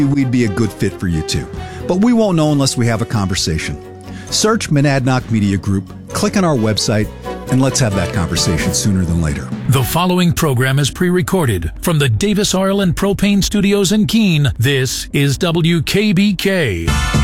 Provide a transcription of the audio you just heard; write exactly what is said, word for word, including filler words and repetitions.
we'd be a good fit for you too. But we won't know unless we have a conversation. Search Monadnock Media Group, click on our website, and let's have that conversation sooner than later. The following program is pre-recorded from the Davis Oil and Propane Studios in Keene. This is W K B K.